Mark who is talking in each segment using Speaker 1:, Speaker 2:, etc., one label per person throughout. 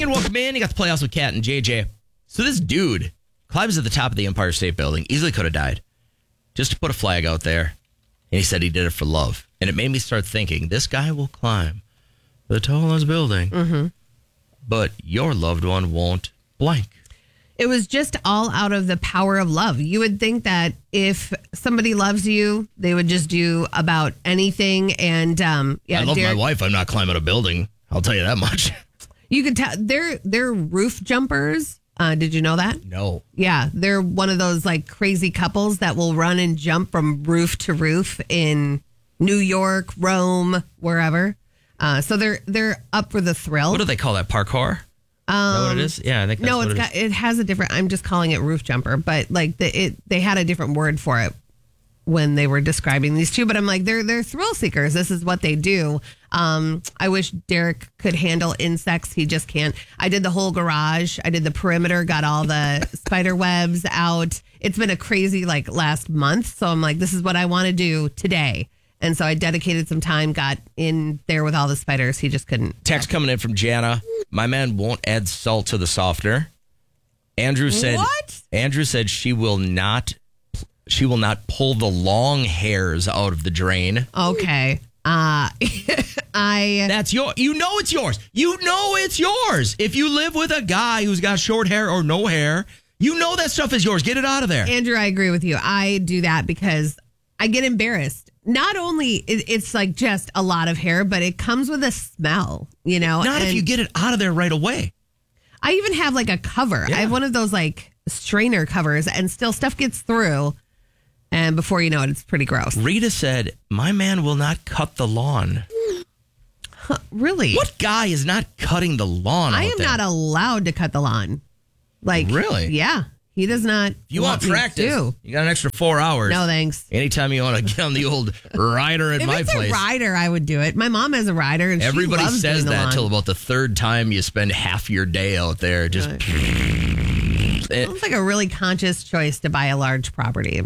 Speaker 1: welcome in. You got the playoffs with Kat and JJ. So this dude climbs to the top of the Empire State Building. Easily could have died. Just to put a flag out there. And he said he did it for love. And it made me start thinking, this guy will climb the tallest building. Mm-hmm. But your loved one won't blank.
Speaker 2: It was just all out of the power of love. You would think that if somebody loves you, they would just do about anything. And
Speaker 1: I love my wife. I'm not climbing a building. I'll tell you that much.
Speaker 2: You could tell they're roof jumpers. Did you know that?
Speaker 1: No.
Speaker 2: Yeah, they're one of those like crazy couples that will run and jump from roof to roof in New York, Rome, wherever. So they're up for the thrill.
Speaker 1: What do they call that? Parkour? Is that what it is? Yeah, I think that's what it is.
Speaker 2: It has a different. I'm just calling it roof jumper, but like they had a different word for it when they were describing these two. But I'm like, they're thrill seekers. This is what they do. I wish Derek could handle insects. He just can't. I did the whole garage. I did the perimeter. Got all the spider webs out. It's been a crazy like last month. So I'm like, this is what I want to do today. And so I dedicated some time, got in there with all the spiders. He just couldn't.
Speaker 1: Text coming in from Jana. My man won't add salt to the softener. Andrew said,
Speaker 2: what?
Speaker 1: Andrew said she will not pull the long hairs out of the drain.
Speaker 2: Okay.
Speaker 1: That's you know it's yours. You know it's yours. If you live with a guy who's got short hair or no hair, you know that stuff is yours. Get it out of there.
Speaker 2: Andrew, I agree with you. I do that because I get embarrassed. Not only it's like just a lot of hair, but it comes with a smell, you know.
Speaker 1: Not if you get it out of there right away.
Speaker 2: I even have like a cover.
Speaker 1: Yeah.
Speaker 2: I have one of those like strainer covers, and still stuff gets through. And before you know it, it's pretty gross.
Speaker 1: Rita said, my man will not cut the lawn.
Speaker 2: Really?
Speaker 1: What guy is not cutting the lawn
Speaker 2: I
Speaker 1: out
Speaker 2: am
Speaker 1: there?
Speaker 2: not allowed to cut the lawn. Like,
Speaker 1: really?
Speaker 2: Yeah. He does not.
Speaker 1: If you want practice, you got an extra 4 hours.
Speaker 2: No, thanks.
Speaker 1: Anytime you want to get on the old rider at my place.
Speaker 2: If it's a rider, I would do it. My mom has a rider, and
Speaker 1: everybody
Speaker 2: she loves
Speaker 1: says
Speaker 2: doing
Speaker 1: that
Speaker 2: the lawn.
Speaker 1: till about the third time you spend half your day out there. Just
Speaker 2: It's like a really conscious choice to buy a large property.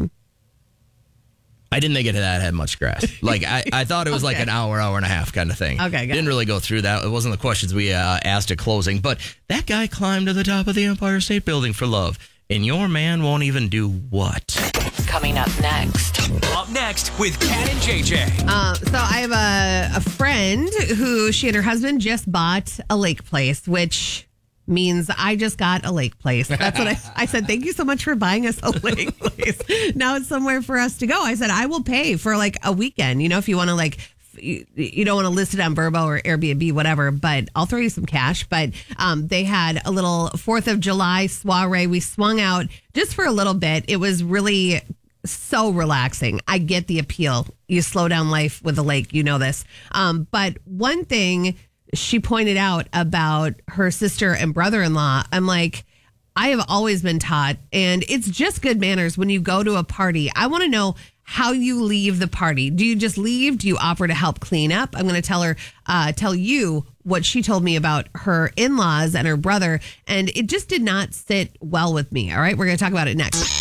Speaker 1: I didn't think it had much grass. Like I thought it was like an hour and a half kind of thing.
Speaker 2: Okay,
Speaker 1: didn't really go through that. It wasn't the questions we asked at closing. But that guy climbed to the top of the Empire State Building for love. And your man won't even do what?
Speaker 3: Coming up next.
Speaker 4: Up next with Kat and JJ.
Speaker 2: So I have a friend who she and her husband just bought a lake place, which means I just got a lake place. That's what I said. Thank you so much for buying us a lake place. Now it's somewhere for us to go. I said, I will pay for like a weekend, you know, if you want to like, you don't want to list it on Vrbo or Airbnb, whatever, but I'll throw you some cash. But they had a little 4th of July soiree. We swung out just for a little bit. It was really so relaxing. I get the appeal. You slow down life with a lake. You know this. But one thing she pointed out about her sister and brother-in-law, I'm like, I have always been taught, and it's just good manners when you go to a party. I want to know how you leave the party. Do you just leave? Do you offer to help clean up? I'm going to tell you what she told me about her in-laws and her brother, and it just did not sit well with me. All right, we're going to talk about it next.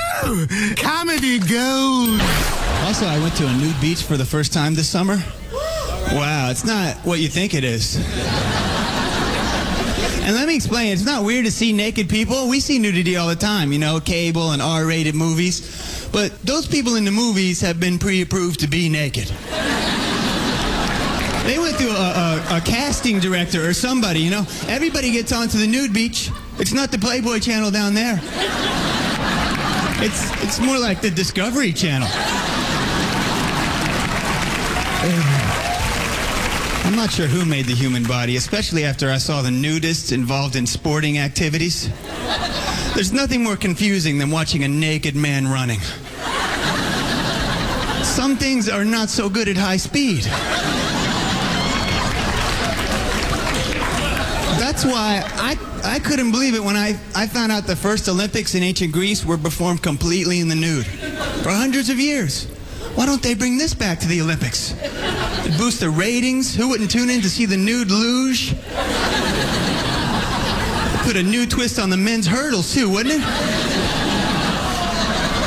Speaker 5: Comedy gold. Also, I went to a nude beach for the first time this summer. Wow, it's not what you think it is. And let me explain, it's not weird to see naked people. We see nudity all the time, you know, cable and R-rated movies. But those people in the movies have been pre-approved to be naked. They went through a casting director or somebody, you know. Everybody gets onto the nude beach. It's not the Playboy Channel down there. It's more like the Discovery Channel. I'm not sure who made the human body, especially after I saw the nudists involved in sporting activities. There's nothing more confusing than watching a naked man running. Some things are not so good at high speed. That's why I couldn't believe it when I found out the first Olympics in ancient Greece were performed completely in the nude. For hundreds of years. Why don't they bring this back to the Olympics? It'd boost the ratings. Who wouldn't tune in to see the nude luge? Put a new twist on the men's hurdles, too, wouldn't it?